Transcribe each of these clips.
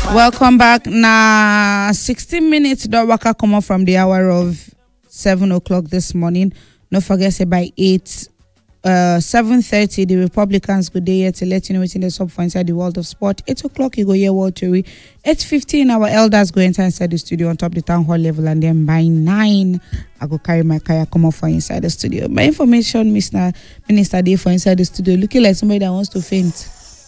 Welcome back. Now, 16 minutes. Don't waka come up from the hour of 7 o'clock this morning. Don't forget, say by 7:30, the Republicans go there here to let you know what's in the sub for inside the world of sport. 8 o'clock, you go hear World Theory. 8:15, our elders go enter inside the studio on top the town hall level, and then by 9, I go carry my car, come up for inside the studio. My information, Mr. Minister, there for inside the studio, looking like somebody that wants to faint.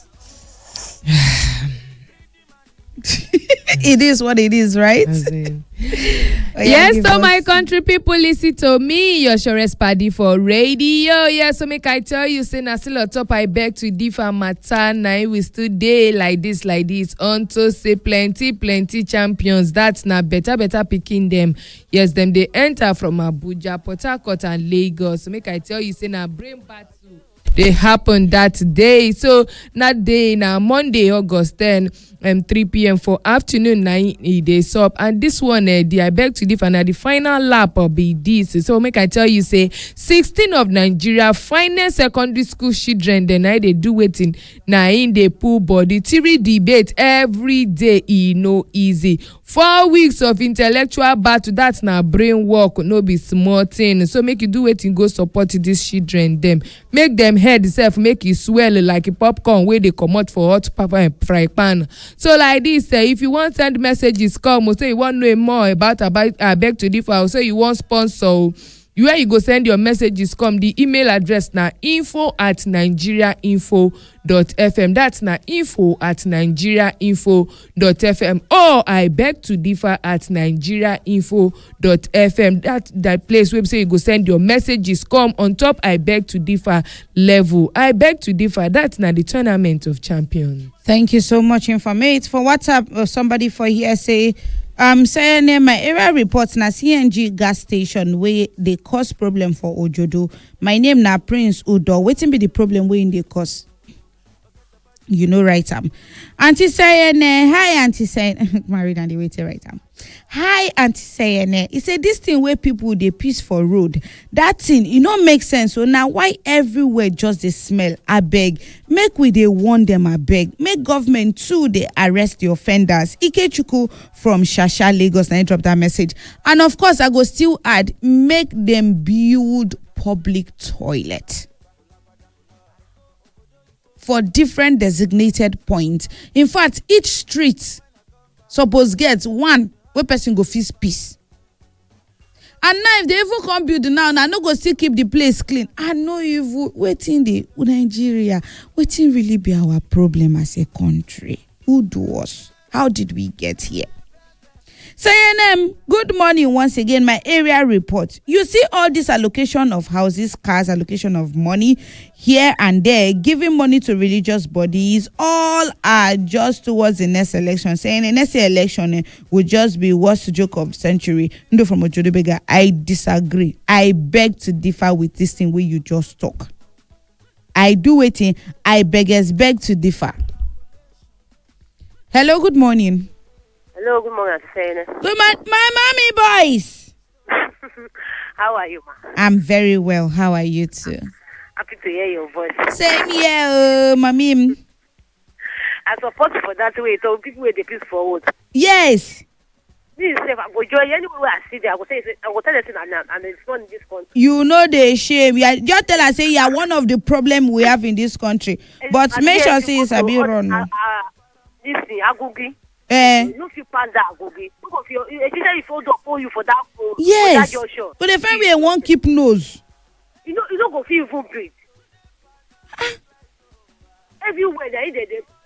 It is what it is, right? Yes, so my country people, listen to me, your surest paddy for radio. Yes, so make I tell you, say na still on top, I beg to differ matter. Now we still day like this, unto say plenty champions. That's na better picking them. Yes, them they enter from Abuja, Port Harcourt and Lagos. So make I tell you, say na brain battle. They happened that day. So that day now Monday, August 10, 3 p.m. for afternoon 9 days up. And this one, I beg to differ now the final lap of be this. So make I tell you, say 16 of Nigeria finest secondary school children. Then I they do waiting now in the pool body. Theory debate every day. No easy. 4 weeks of intellectual battle. That's now brain work. No be small thing. So make you do waiting. Go support these children. Them make them head itself. Make you swell like a popcorn where they come out for hot papa and fry pan. So like this, if you want send messages, come. Or say you want to know more about I beg to differ. Or say you want sponsor. Where you go send your messages, come. The email address now info@nigeriainfo.fm. That's now info@nigeriainfo.fm. Or I beg to differ @nigeriainfo.fm. That place where say you go send your messages, come on top. I beg to differ level. I beg to differ. That's now the tournament of champions. Thank you so much, Informate. For WhatsApp, somebody for here say, saying my area reports na CNG gas station where they cause problem for Ojodo. My name na Prince Udo. Waiting be the problem where in the cause. You know, right? Auntie saying, hi, Auntie saying, married and the waiting right? Hi, Auntie saying, he said this thing where people they piss for road. That thing, it don't make sense. So now why everywhere just the smell? I beg, make we they warn them. I beg, make government too they arrest the offenders. Ikechuku from Shasha, Lagos. And I drop that message. And of course, I go still add, make them build public toilet for different designated points. In fact, each street suppose get one where person go feel peace. And now if they even come build now, I no go still keep the place clean. I know even waiting the Nigeria, waiting really be our problem as a country. Who do us? How did we get here? Saying good morning once again, my area report. You see all this allocation of houses, cars, allocation of money here and there, giving money to religious bodies, all are just towards the next election. Saying the next election will just be worst joke of century. No, from Ojodobega, I disagree. I beg to differ with this thing where you just talk. I do waiting. I beg to differ. Hello, good morning. Hello, good morning, Sayene. Good morning, my mommy boys. How are you, ma? I'm very well. How are you too? Happy to hear your voice. Same here, mommy. I support you for that way. So people will please forward. Yes. This is safe. I go join anywhere I see there. I will tell you, and it's not in this country. You know the shame. Just tell us say you are one of the problem we have in this country. But make sure say it's a bit wrong. This thing, Agugi. You feel pass that Agugi. Especially if you don't call you for that. Yes. For that junction. But the friend we won't keep nose. You don't go feel even breathe. Everywhere they